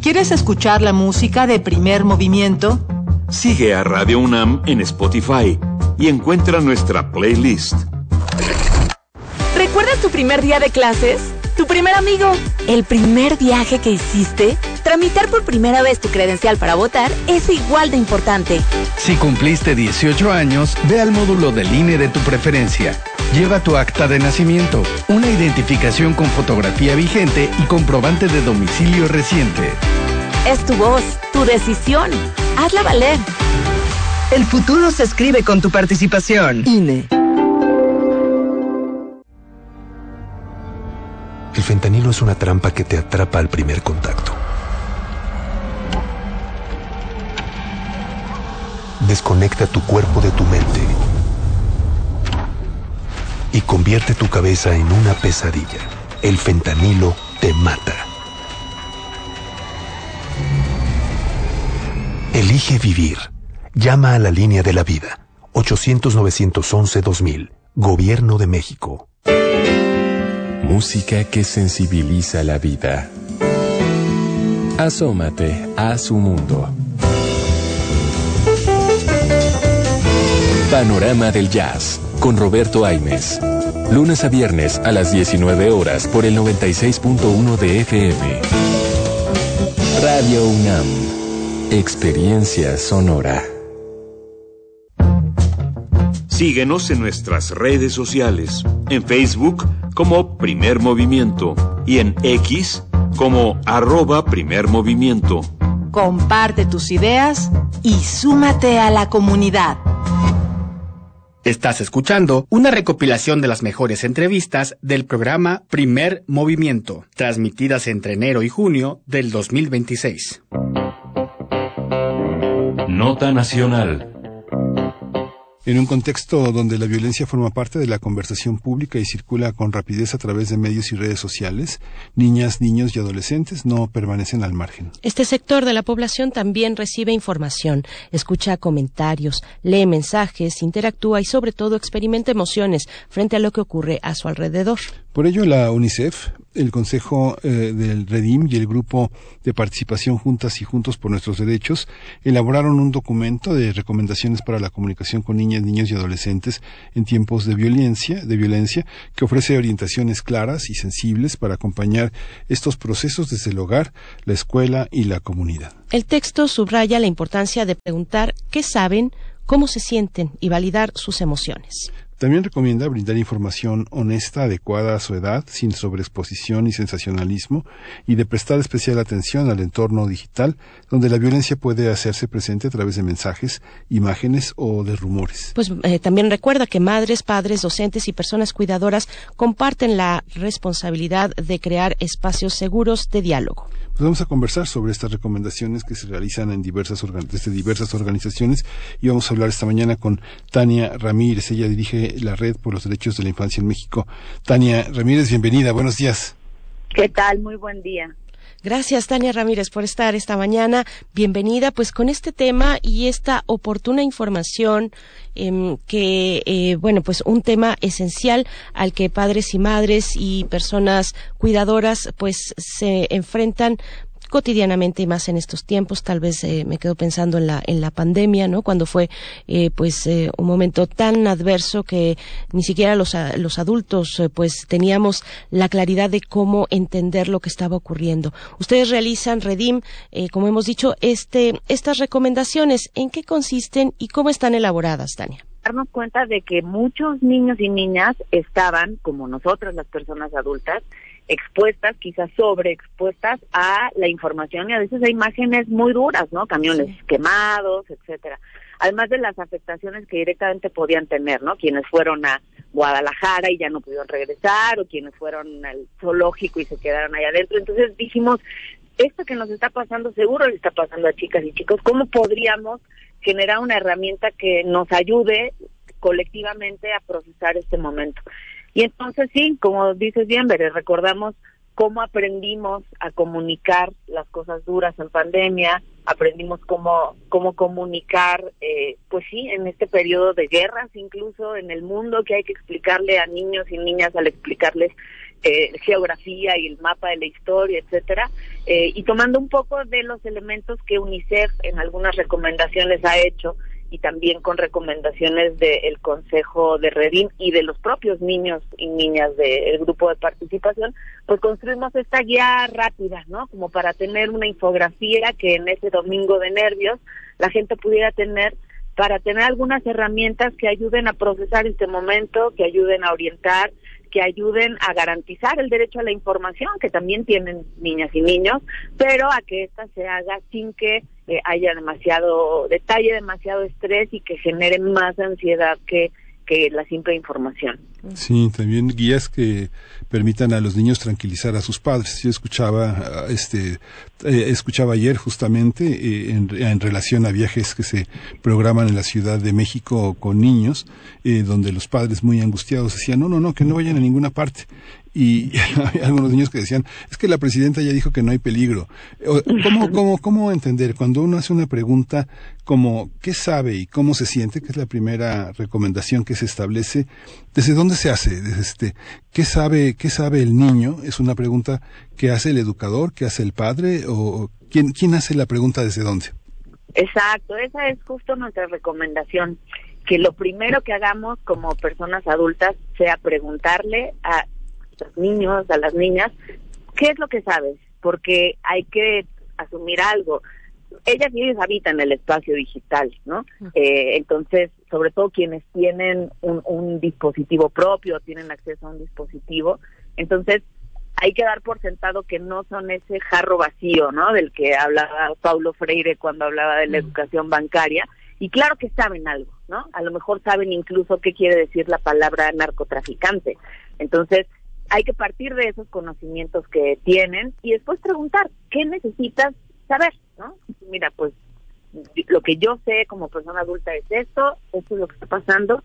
¿Quieres escuchar la música de Primer Movimiento? Sigue a Radio UNAM en Spotify y encuentra nuestra playlist. ¿Recuerdas tu primer día de clases? ¿Tu primer amigo? ¿El primer viaje que hiciste? Tramitar por primera vez tu credencial para votar es igual de importante. Si cumpliste 18 años, ve al módulo del INE de tu preferencia. Lleva tu acta de nacimiento, una identificación con fotografía vigente y comprobante de domicilio reciente. Es tu voz, tu decisión. Hazla valer. El futuro se escribe con tu participación. INE. El fentanilo es una trampa que te atrapa al primer contacto. Desconecta tu cuerpo de tu mente y convierte tu cabeza en una pesadilla. El fentanilo te mata. Elige vivir. Llama a la línea de la vida. 800-911-2000. Gobierno de México. Música que sensibiliza la vida. Asómate a su mundo. Panorama del Jazz, con Roberto Aimes. Lunes a viernes a las 19 horas por el 96.1 de FM. Radio UNAM. Experiencia sonora. Síguenos en nuestras redes sociales. En Facebook como Primer Movimiento y en X como @PrimerMovimiento. Comparte tus ideas y súmate a la comunidad. Estás escuchando una recopilación de las mejores entrevistas del programa Primer Movimiento, transmitidas entre enero y junio del 2026. Nota Nacional. En un contexto donde la violencia forma parte de la conversación pública y circula con rapidez a través de medios y redes sociales, niñas, niños y adolescentes no permanecen al margen. Este sector de la población también recibe información, escucha comentarios, lee mensajes, interactúa y sobre todo experimenta emociones frente a lo que ocurre a su alrededor. Por ello, la UNICEF, el Consejo del REDIM y el Grupo de Participación Juntas y Juntos por Nuestros Derechos elaboraron un documento de recomendaciones para la comunicación con niñas, niños y adolescentes en tiempos de violencia, que ofrece orientaciones claras y sensibles para acompañar estos procesos desde el hogar, la escuela y la comunidad. El texto subraya la importancia de preguntar qué saben, cómo se sienten y validar sus emociones. También recomienda brindar información honesta, adecuada a su edad, sin sobreexposición y sensacionalismo, y de prestar especial atención al entorno digital, donde la violencia puede hacerse presente a través de mensajes, imágenes o de rumores. Pues también recuerda que madres, padres, docentes y personas cuidadoras comparten la responsabilidad de crear espacios seguros de diálogo. Pues vamos a conversar sobre estas recomendaciones que se realizan en desde diversas organizaciones, y vamos a hablar esta mañana con Tania Ramírez. Ella dirige la Red por los Derechos de la Infancia en México. Tania Ramírez, bienvenida, buenos días. ¿Qué tal? Muy buen día. Gracias, Tania Ramírez, por estar esta mañana. Bienvenida, pues, con este tema y esta oportuna información pues un tema esencial al que padres y madres y personas cuidadoras, pues, se enfrentan cotidianamente y más en estos tiempos. Tal vez me quedo pensando en la pandemia, ¿no? Cuando fue un momento tan adverso que ni siquiera los adultos pues teníamos la claridad de cómo entender lo que estaba ocurriendo. Ustedes realizan, REDIM, como hemos dicho, estas recomendaciones. ¿En qué consisten y cómo están elaboradas, Tania? Darnos cuenta de que muchos niños y niñas estaban, como nosotros las personas adultas, expuestas, quizás sobreexpuestas a la información y a veces a imágenes muy duras, ¿no? Camiones quemados, etcétera. Además de las afectaciones que directamente podían tener, ¿no? Quienes fueron a Guadalajara y ya no pudieron regresar, o quienes fueron al zoológico y se quedaron allá adentro. Entonces dijimos, esto que nos está pasando seguro le está pasando a chicas y chicos. ¿Cómo podríamos generar una herramienta que nos ayude colectivamente a procesar este momento? Y entonces sí, como dices bien, Bere, recordamos cómo aprendimos a comunicar las cosas duras en pandemia, aprendimos cómo comunicar, pues sí, en este periodo de guerras, incluso en el mundo, que hay que explicarle a niños y niñas al explicarles geografía y el mapa de la historia, etcétera. y tomando un poco de los elementos que UNICEF en algunas recomendaciones ha hecho, y también con recomendaciones del Consejo de Redim y de los propios niños y niñas del grupo de participación, pues construimos esta guía rápida, ¿no? Como para tener una infografía que en ese domingo de nervios la gente pudiera tener, para tener algunas herramientas que ayuden a procesar este momento, que ayuden a orientar, que ayuden a garantizar el derecho a la información que también tienen niñas y niños, pero a que ésta se haga sin que haya demasiado detalle, demasiado estrés y que genere más ansiedad que la simple información. Sí, también guías que permitan a los niños tranquilizar a sus padres. Yo escuchaba ayer justamente en relación a viajes que se programan en la Ciudad de México con niños, donde los padres muy angustiados decían, no, que no vayan a ninguna parte. Y hay algunos niños que decían, es que la presidenta ya dijo que no hay peligro. ¿Cómo entender? Cuando uno hace una pregunta como ¿qué sabe y cómo se siente? Que es la primera recomendación que se establece. ¿Desde dónde se hace? ¿Qué sabe el niño? Es una pregunta que hace el educador, que hace el padre, o ¿quién hace la pregunta desde dónde? Exacto, esa es justo nuestra recomendación, que lo primero que hagamos como personas adultas sea preguntarle a los niños, a las niñas, ¿qué es lo que sabes? Porque hay que asumir algo. Ellas y ellos habitan el espacio digital, ¿no? Entonces, sobre todo quienes tienen un dispositivo propio, tienen acceso a un dispositivo, entonces hay que dar por sentado que no son ese jarro vacío, ¿no? Del que hablaba Paulo Freire cuando hablaba de la educación bancaria, y claro que saben algo, ¿no? A lo mejor saben incluso qué quiere decir la palabra narcotraficante. Entonces, hay que partir de esos conocimientos que tienen y después preguntar, ¿qué necesitas saber? ¿No? Mira, pues lo que yo sé como persona adulta es esto es lo que está pasando,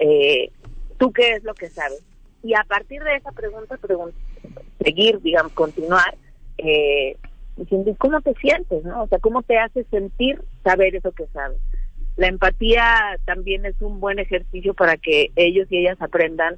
¿tú qué es lo que sabes? Y a partir de esa pregunta seguir, digamos, continuar diciendo, ¿cómo te sientes? ¿No? O sea, ¿cómo te hace sentir saber eso que sabes? La empatía también es un buen ejercicio para que ellos y ellas aprendan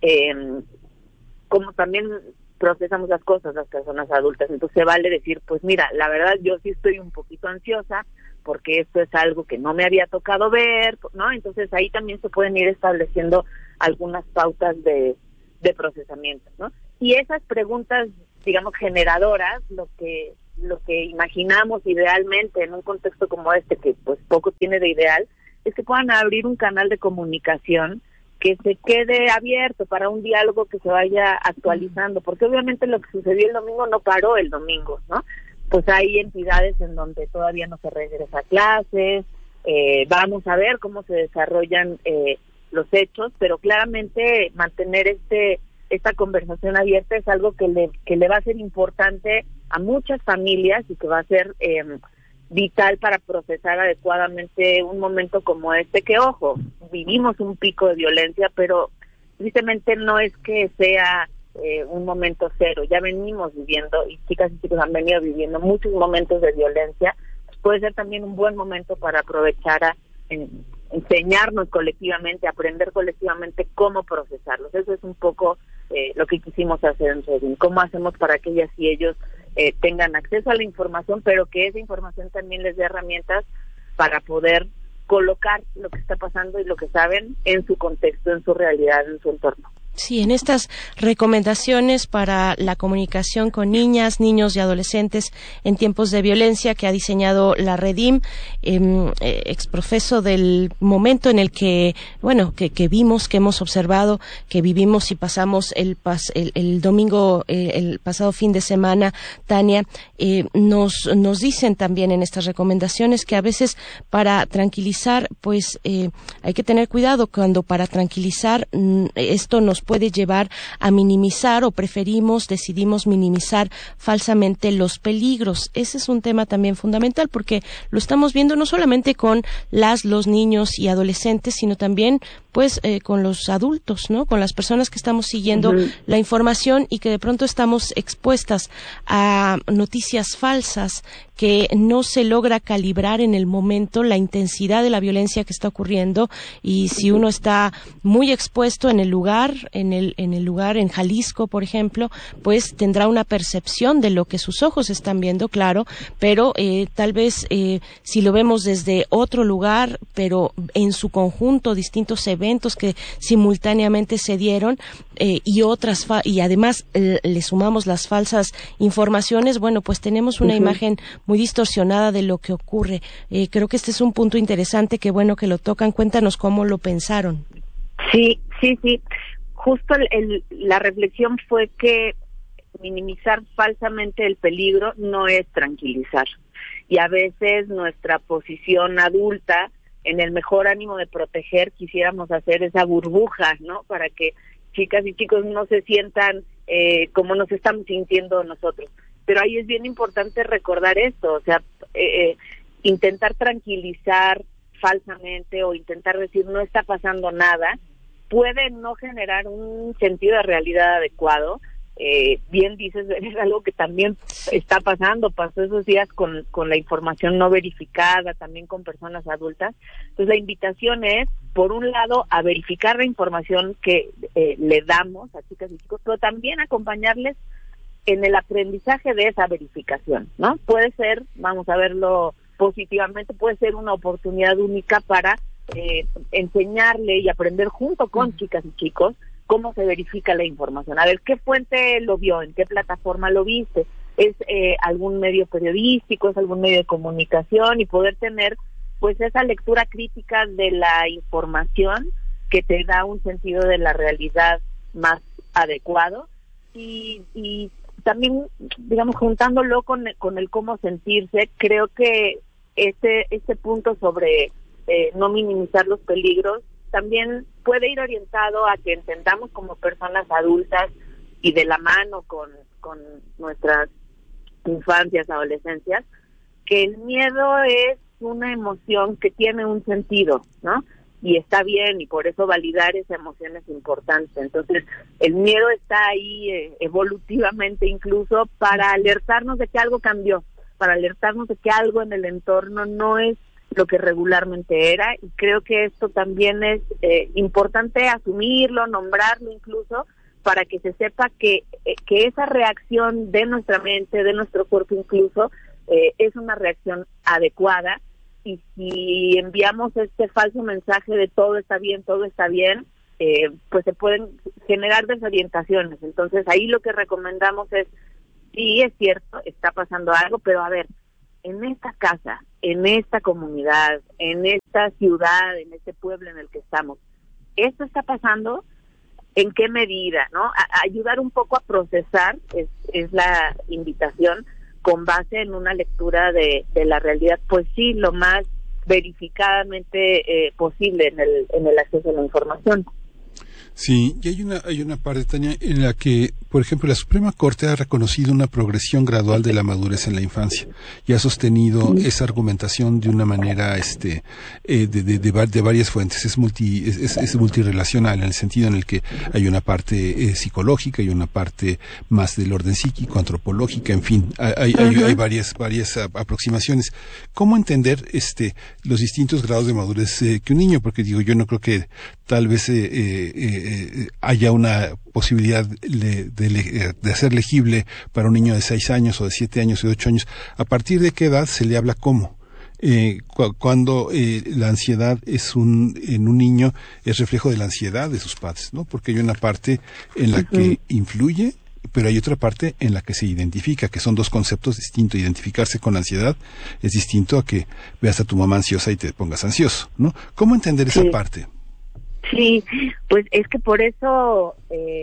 cómo también procesamos las cosas las personas adultas. Entonces se vale decir, pues mira, la verdad yo sí estoy un poquito ansiosa porque esto es algo que no me había tocado ver, ¿no? Entonces ahí también se pueden ir estableciendo algunas pautas de procesamiento, ¿no? Y esas preguntas, digamos, generadoras, lo que imaginamos idealmente en un contexto como este, que pues poco tiene de ideal, es que puedan abrir un canal de comunicación que se quede abierto para un diálogo que se vaya actualizando, porque obviamente lo que sucedió el domingo no paró el domingo, ¿no? Pues hay entidades en donde todavía no se regresa a clases, vamos a ver cómo se desarrollan los hechos, pero claramente mantener esta conversación abierta es algo que le va a ser importante a muchas familias y que va a ser vital para procesar adecuadamente un momento como este, que ojo, vivimos un pico de violencia, pero tristemente no es que sea un momento cero, ya venimos viviendo, y chicas y chicos han venido viviendo muchos momentos de violencia. Pues puede ser también un buen momento para aprovechar a enseñarnos colectivamente, aprender colectivamente cómo procesarlos. Eso es un poco lo que quisimos hacer en Redim. ¿Cómo hacemos para que ellas y ellos tengan acceso a la información, pero que esa información también les dé herramientas para poder colocar lo que está pasando y lo que saben en su contexto, en su realidad, en su entorno? Sí, en estas recomendaciones para la comunicación con niñas, niños y adolescentes en tiempos de violencia que ha diseñado la Redim, exprofeso del momento en el que, bueno, que vimos, que hemos observado, que vivimos y pasamos el domingo, el pasado fin de semana, Tania, nos dicen también en estas recomendaciones que a veces para tranquilizar, pues hay que tener cuidado cuando para tranquilizar esto nos puede llevar a minimizar o decidimos minimizar falsamente los peligros. Ese es un tema también fundamental porque lo estamos viendo no solamente con los niños y adolescentes, sino también pues con los adultos, ¿no? Con las personas que estamos siguiendo la información y que de pronto estamos expuestas a noticias falsas que no se logra calibrar en el momento la intensidad de la violencia que está ocurriendo, y si uno está muy expuesto en el lugar, en el lugar, en Jalisco, por ejemplo, pues tendrá una percepción de lo que sus ojos están viendo, claro, pero tal vez si lo vemos desde otro lugar, pero en su conjunto, distintos eventos que simultáneamente se dieron, y además le sumamos las falsas informaciones, bueno, pues tenemos una imagen muy distorsionada de lo que ocurre. Creo que este es un punto interesante, que bueno que lo tocan. Cuéntanos cómo lo pensaron. Sí. Justo la reflexión fue que minimizar falsamente el peligro no es tranquilizar. Y a veces nuestra posición adulta, en el mejor ánimo de proteger, quisiéramos hacer esa burbuja, ¿no? Para que chicas y chicos no se sientan como nos estamos sintiendo nosotros. Pero ahí es bien importante recordar esto, o sea, intentar tranquilizar falsamente o intentar decir no está pasando nada, puede no generar un sentido de realidad adecuado. Bien dices, es algo que también está pasando, pasó esos días con la información no verificada, también con personas adultas. Entonces la invitación es, por un lado, a verificar la información que le damos a chicas y chicos, pero también acompañarles en el aprendizaje de esa verificación, ¿no? Puede ser, vamos a verlo positivamente, puede ser una oportunidad única para enseñarle y aprender junto con chicas y chicos cómo se verifica la información. A ver, ¿qué fuente lo vio? ¿En qué plataforma lo viste? ¿Es algún medio periodístico? ¿Es algún medio de comunicación? Y poder tener pues esa lectura crítica de la información que te da un sentido de la realidad más adecuado y también, digamos, juntándolo con el cómo sentirse. Creo que este punto sobre no minimizar los peligros también puede ir orientado a que entendamos como personas adultas y de la mano con nuestras infancias, adolescencias, que el miedo es una emoción que tiene un sentido, ¿no? Y está bien, y por eso validar esa emoción es importante. Entonces, el miedo está ahí evolutivamente incluso para alertarnos de que algo cambió, para alertarnos de que algo en el entorno no es lo que regularmente era, y creo que esto también es importante asumirlo, nombrarlo incluso, para que se sepa que esa reacción de nuestra mente, de nuestro cuerpo incluso, es una reacción adecuada, y si enviamos este falso mensaje de todo está bien, pues se pueden generar desorientaciones. Entonces ahí lo que recomendamos es, sí, es cierto, está pasando algo, pero a ver, en esta casa, en esta comunidad, en esta ciudad, en este pueblo en el que estamos, ¿esto está pasando? ¿En qué medida? ¿No? Ayudar un poco a procesar es la invitación, con base en una lectura de la realidad, pues sí, lo más verificadamente posible en el acceso a la información. Sí, y hay una parte, Tania, en la que, por ejemplo, la Suprema Corte ha reconocido una progresión gradual de la madurez en la infancia y ha sostenido esa argumentación de una manera de varias fuentes. Es multirrelacional, en el sentido en el que hay una parte psicológica y una parte más del orden psíquico, antropológica, en fin, hay varias aproximaciones. ¿Cómo entender los distintos grados de madurez que un niño? Porque digo, yo no creo que tal vez haya una posibilidad de hacer legible para un niño de 6 años o de 7 años o de 8 años. ¿A partir de qué edad se le habla cómo? Cuando la ansiedad en un niño es reflejo de la ansiedad de sus padres, ¿no? Porque hay una parte en la que influye, pero hay otra parte en la que se identifica, que son dos conceptos distintos. Identificarse con la ansiedad es distinto a que veas a tu mamá ansiosa y te pongas ansioso, ¿no? ¿Cómo entender esa parte? Sí, pues es que por eso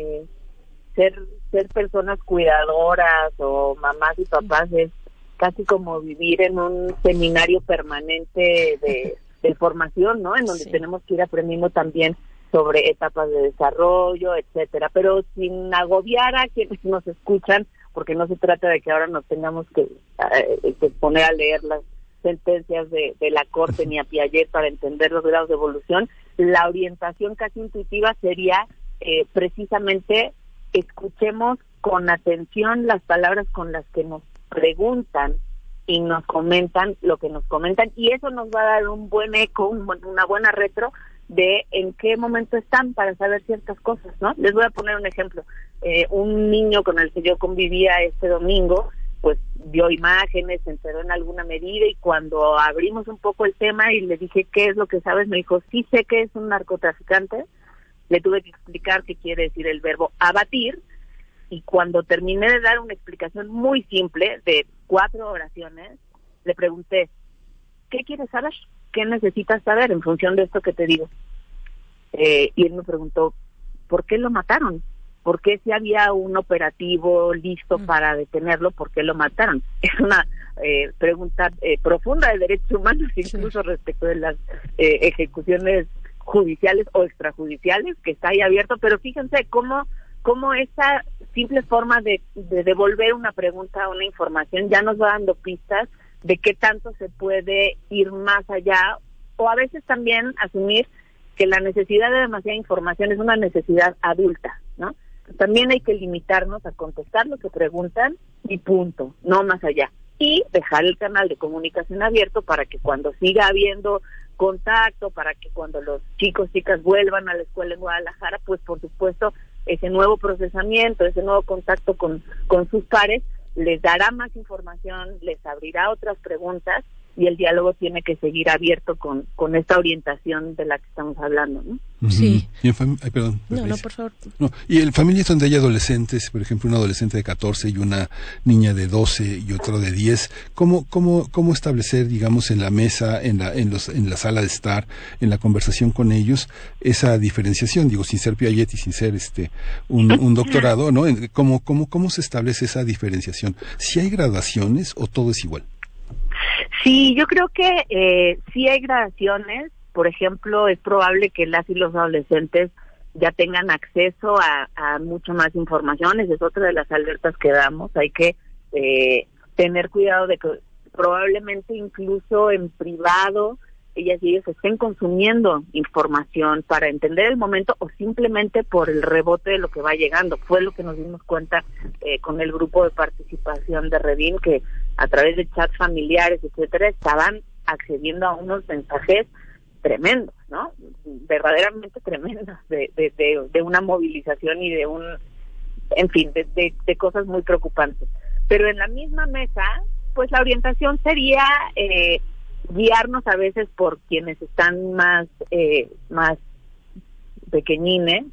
ser personas cuidadoras o mamás y papás es casi como vivir en un seminario permanente de formación, ¿no? En donde tenemos que ir aprendiendo también sobre etapas de desarrollo, etcétera, pero sin agobiar a quienes nos escuchan, porque no se trata de que ahora nos tengamos que poner a leer las sentencias de la Corte ni a Piaget para entender los grados de evolución. La orientación casi intuitiva sería precisamente escuchemos con atención las palabras con las que nos preguntan y nos comentan lo que nos comentan, y eso nos va a dar un buen eco, una buena retro de en qué momento están para saber ciertas cosas, ¿no? Les voy a poner un ejemplo. Un niño con el que yo convivía este domingo, pues vio imágenes, se enteró en alguna medida, y cuando abrimos un poco el tema y le dije, ¿qué es lo que sabes? Me dijo, sí sé que es un narcotraficante. Le tuve que explicar qué quiere decir el verbo abatir, y cuando terminé de dar una explicación muy simple de 4 oraciones, le pregunté, ¿qué quieres saber? ¿Qué necesitas saber en función de esto que te digo? Y él me preguntó, ¿por qué lo mataron? ¿Por qué si había un operativo listo para detenerlo, por qué lo mataron? Es una pregunta profunda de derechos humanos, incluso respecto de las ejecuciones judiciales o extrajudiciales, que está ahí abierto, pero fíjense cómo esa simple forma de devolver una pregunta, una información, ya nos va dando pistas de qué tanto se puede ir más allá, o a veces también asumir que la necesidad de demasiada información es una necesidad adulta, ¿no? También hay que limitarnos a contestar lo que preguntan y punto, no más allá. Y dejar el canal de comunicación abierto para que cuando siga habiendo contacto, para que cuando los chicas vuelvan a la escuela en Guadalajara, pues por supuesto ese nuevo procesamiento, ese nuevo contacto con sus pares, les dará más información, les abrirá otras preguntas, y el diálogo tiene que seguir abierto con esta orientación de la que estamos hablando, ¿no? Sí. Y perdón. No, por favor. No, y en familias donde hay adolescentes, por ejemplo, un adolescente de 14 y una niña de 12 y otro de 10, ¿cómo establecer, digamos, en la mesa, en la sala de estar, en la conversación con ellos, esa diferenciación? Digo, sin ser Piaget y sin ser un doctorado, ¿no? ¿Cómo se establece esa diferenciación? ¿Si hay gradaciones o todo es igual? Sí, yo creo que sí hay gradaciones. Por ejemplo, es probable que las y los adolescentes ya tengan acceso a mucha más información. Esa es otra de las alertas que damos. Hay que tener cuidado de que probablemente incluso en privado ellas y ellos estén consumiendo información para entender el momento, o simplemente por el rebote de lo que va llegando. Fue lo que nos dimos cuenta con el grupo de participación de Redim, que a través de chats familiares, etcétera, estaban accediendo a unos mensajes tremendos, ¿no? Verdaderamente tremendos, de una movilización y de de cosas muy preocupantes. Pero en la misma mesa, pues la orientación sería guiarnos a veces por quienes están más pequeñines,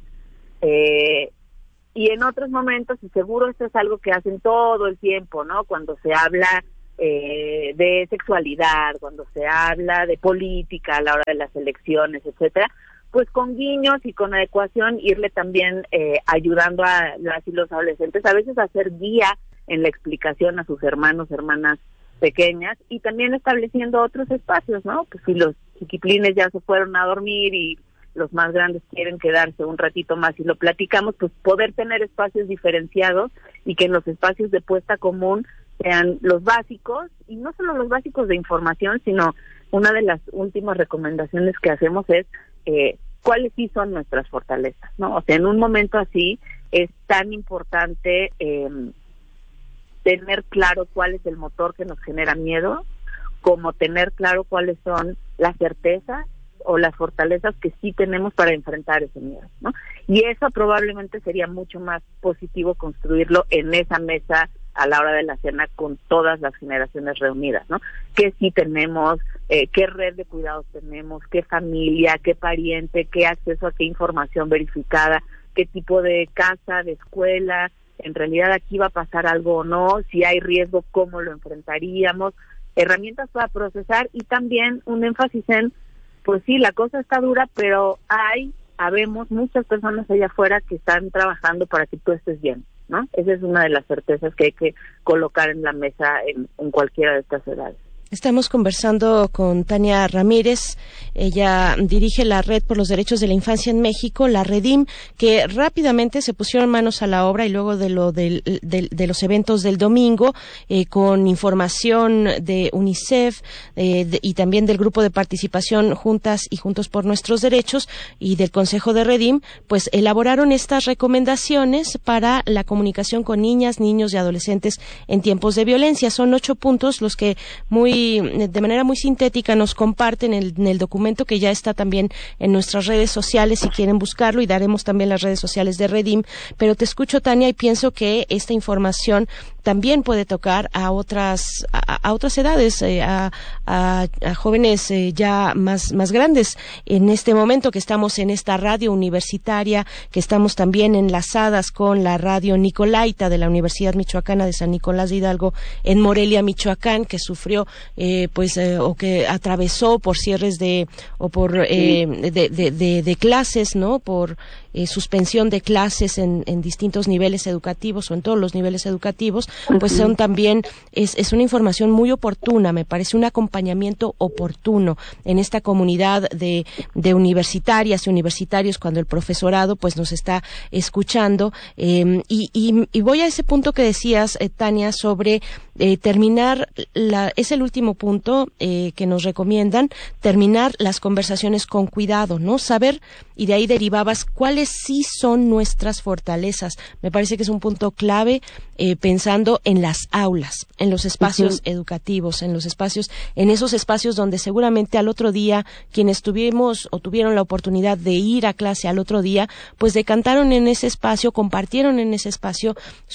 y en otros momentos, y seguro esto es algo que hacen todo el tiempo, ¿no? Cuando se habla de sexualidad, cuando se habla de política a la hora de las elecciones, etcétera, pues con guiños y con adecuación irle también ayudando a las y los adolescentes a veces a hacer guía en la explicación a sus hermanos, hermanas pequeñas, y también estableciendo otros espacios, ¿no? Pues si los chiquiplines ya se fueron a dormir y los más grandes quieren quedarse un ratito más y lo platicamos, pues poder tener espacios diferenciados, y que en los espacios de puesta común sean los básicos, y no solo los básicos de información, sino una de las últimas recomendaciones que hacemos es cuáles sí son nuestras fortalezas, ¿no? O sea, en un momento así es tan importante tener claro cuál es el motor que nos genera miedo, como tener claro cuáles son las certezas o las fortalezas que sí tenemos para enfrentar ese miedo, ¿no? Y eso probablemente sería mucho más positivo construirlo en esa mesa a la hora de la cena con todas las generaciones reunidas, ¿no? ¿Qué sí tenemos? ¿Qué red de cuidados tenemos? ¿Qué familia? ¿Qué pariente? ¿Qué acceso a qué información verificada? ¿Qué tipo de casa, de escuela? ¿En realidad aquí va a pasar algo o no? Si hay riesgo, ¿cómo lo enfrentaríamos? Herramientas para procesar, y también un énfasis en, pues sí, la cosa está dura, pero habemos muchas personas allá afuera que están trabajando para que tú estés bien, ¿no? Esa es una de las certezas que hay que colocar en la mesa en cualquiera de estas edades. Estamos conversando con Tania Ramírez. Ella dirige la Red por los Derechos de la Infancia en México, la Redim, que rápidamente se pusieron manos a la obra y luego de los eventos del domingo, con información de UNICEF y también del grupo de participación Juntas y Juntos por Nuestros Derechos y del Consejo de Redim, pues elaboraron estas recomendaciones para la comunicación con niñas, niños y adolescentes en tiempos de violencia. Son 8 puntos los que muy de manera muy sintética nos comparten en el documento que ya está también en nuestras redes sociales si quieren buscarlo, y daremos también las redes sociales de Redim. Pero te escucho, Tania, y pienso que esta información también puede tocar a otras edades, a jóvenes ya más grandes. En este momento que estamos en esta radio universitaria, que estamos también enlazadas con la radio Nicolaita de la Universidad Michoacana de San Nicolás de Hidalgo en Morelia, Michoacán, que sufrió o que atravesó por cierres de clases, ¿no? Por suspensión de clases en distintos niveles educativos o en todos los niveles educativos, pues son también es una información muy oportuna, me parece un acompañamiento oportuno en esta comunidad de universitarias y universitarios cuando el profesorado pues nos está escuchando, y voy a ese punto que decías, Tania, sobre terminar es el último punto que nos recomiendan, terminar las conversaciones con cuidado, ¿no? Saber, y de ahí derivabas cuáles sí son nuestras fortalezas. Me parece que es un punto clave, pensando en las aulas, en los espacios educativos, en esos espacios donde seguramente al otro día quienes tuvieron la oportunidad de ir a clase al otro día, pues decantaron en ese espacio, compartieron en ese espacio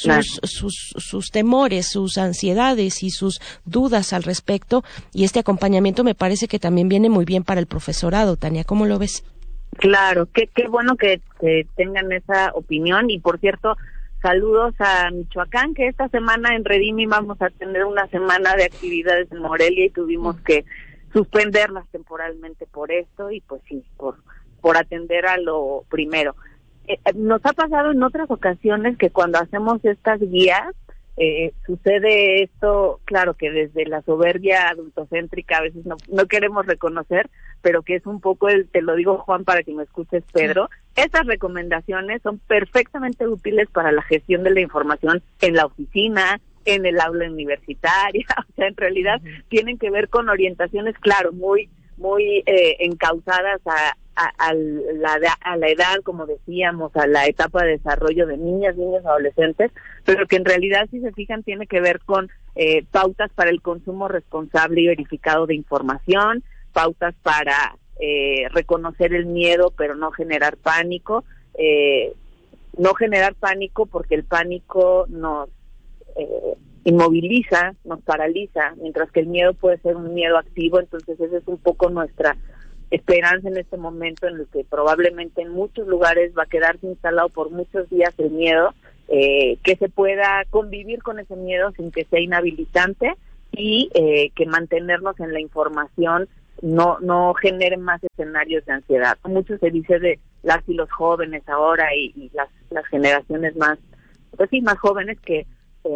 sus temores, sus ansiedades y sus dudas al respecto, y este acompañamiento me parece que también viene muy bien para el profesorado. Tania, ¿cómo lo ves? Claro, qué bueno que tengan esa opinión. Y por cierto, saludos a Michoacán, que esta semana en Redimi vamos a tener una semana de actividades en Morelia y tuvimos que suspenderlas temporalmente por esto, y pues sí, por atender a lo primero. Nos ha pasado en otras ocasiones que cuando hacemos estas guías sucede esto, claro que desde la soberbia adultocéntrica a veces no queremos reconocer, pero que es un poco te lo digo, Juan, para que me escuches, Pedro, estas recomendaciones son perfectamente útiles para la gestión de la información en la oficina, en el aula universitaria, o sea, en realidad tienen que ver con orientaciones, claro, muy encausadas a la edad, como decíamos, a la etapa de desarrollo de niñas, niños, adolescentes, pero que en realidad, si se fijan, tiene que ver con pautas para el consumo responsable y verificado de información, pautas para reconocer el miedo, pero no generar pánico, porque el pánico nos inmoviliza, nos paraliza, mientras que el miedo puede ser un miedo activo. Entonces esa es un poco nuestra esperanza en este momento, en el que probablemente en muchos lugares va a quedarse instalado por muchos días el miedo, que se pueda convivir con ese miedo sin que sea inhabilitante, y que mantenernos en la información no genere más escenarios de ansiedad. Mucho se dice de las y los jóvenes ahora y las generaciones más jóvenes que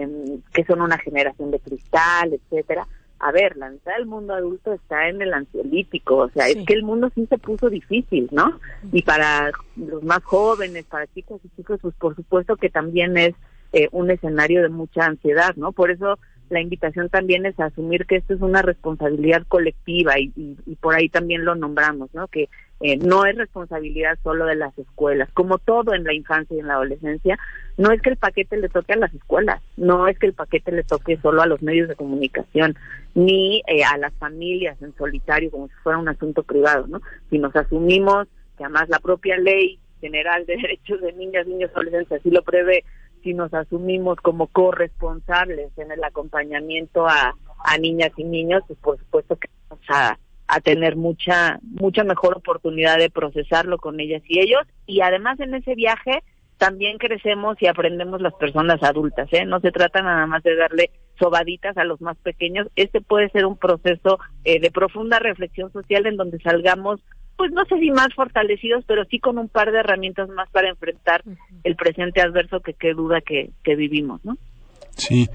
son una generación de cristal, etcétera. A ver, la mitad del mundo adulto está en el ansiolítico, o sea, sí. Es que el mundo sí se puso difícil, ¿no? Y para los más jóvenes, para chicos y chicos, pues por supuesto que también es un escenario de mucha ansiedad, ¿no? Por eso la invitación también es a asumir que esto es una responsabilidad colectiva, y por ahí también lo nombramos, ¿no? Que no es responsabilidad solo de las escuelas. Como todo en la infancia y en la adolescencia, no es que el paquete le toque a las escuelas, no es que el paquete le toque solo a los medios de comunicación, ni a las familias en solitario como si fuera un asunto privado, ¿no? Si nos asumimos, que además la propia Ley General de Derechos de Niñas, Niños y Adolescentes así lo prevé, si nos asumimos como corresponsables en el acompañamiento a niñas y niños, pues por supuesto que vamos a tener mucha mejor oportunidad de procesarlo con ellas y ellos, y además en ese viaje también crecemos y aprendemos las personas adultas, no se trata nada más de darle sobaditas a los más pequeños. Este puede ser un proceso de profunda reflexión social en donde salgamos, pues no sé si más fortalecidos, pero sí con un par de herramientas más para enfrentar el presente adverso que qué duda que vivimos, ¿no? Sí,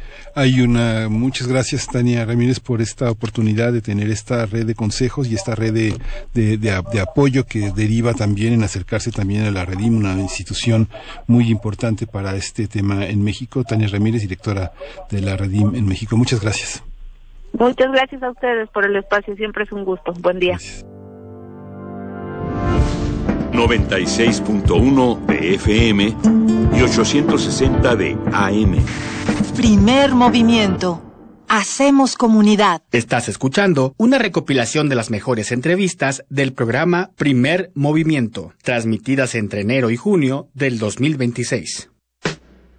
muchas gracias, Tania Ramírez, por esta oportunidad de tener esta red de consejos y esta red de apoyo que deriva también en acercarse también a la Redim, una institución muy importante para este tema en México. Tania Ramírez, directora de la Redim en México. Muchas gracias. Muchas gracias a ustedes por el espacio, siempre es un gusto. Buen día. Gracias. 96.1 de FM y 860 de AM. Primer movimiento. hacemos comunidad. Estás escuchando una recopilación de las mejores entrevistas del programa Primer Movimiento, transmitidas entre enero y junio del 2026.